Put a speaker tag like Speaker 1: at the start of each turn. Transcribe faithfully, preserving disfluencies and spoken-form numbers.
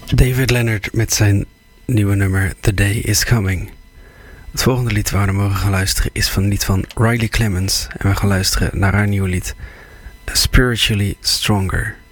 Speaker 1: David Leonard met zijn nieuwe nummer The Day Is Coming. Het volgende lied waar we mogen gaan luisteren is van een lied van Riley Clemens. En we gaan luisteren naar haar nieuwe lied Spiritually Stronger.